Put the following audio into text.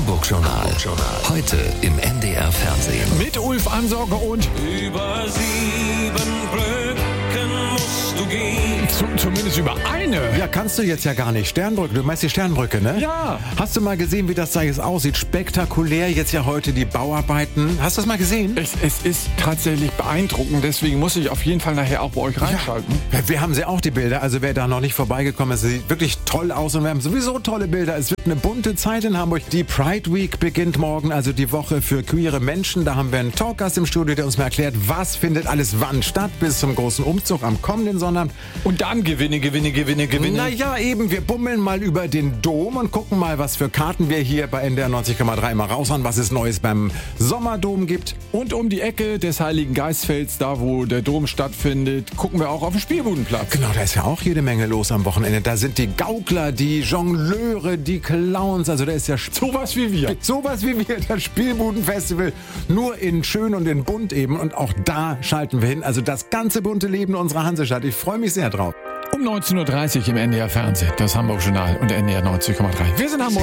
Hamburg-Journal. Heute im NDR Fernsehen. Mit Ulf Ansorge und Über 7 Brücken musst du gehen. zumindest über eine. Ja, kannst du jetzt ja gar nicht. Sternbrücke, du meinst die Sternbrücke, ne? Ja. Hast du mal gesehen, wie das da jetzt aussieht? Spektakulär jetzt ja heute die Bauarbeiten. Hast du das mal gesehen? Es ist tatsächlich beeindruckend, deswegen muss ich auf jeden Fall nachher auch bei euch reinschalten. Ja, wir haben sie auch, die Bilder. Also wer da noch nicht vorbeigekommen ist, sieht wirklich toll aus und wir haben sowieso tolle Bilder. Es wird eine bunte Zeit in Hamburg. Die Pride Week beginnt morgen, also die Woche für queere Menschen. Da haben wir einen Talkgast im Studio, der uns mal erklärt, was findet alles wann statt bis zum großen Umzug am kommenden Sonntag. Und dann Gewinne. Naja, eben, wir bummeln mal über den Dom und gucken mal, was für Karten wir hier bei NDR 90,3 mal raushauen, was es Neues beim Sommerdom gibt. Und um die Ecke des Heiligen Geistfelds, da wo der Dom stattfindet, gucken wir auch auf den Spielbudenplatz. Genau, da ist ja auch jede Menge los am Wochenende. Da sind die Gaukler, die Jongleure, die Clowns. Also da ist ja Sowas wie wir. sowas wie wir, das Spielbudenfestival. Nur in schön und in bunt eben. Und auch da schalten wir hin. Also das ganze bunte Leben unserer Hansestadt. Ich freue mich sehr drauf. Um 19.30 Uhr im NDR Fernsehen, das Hamburg-Journal und NDR 90,3. Wir sind Hamburg.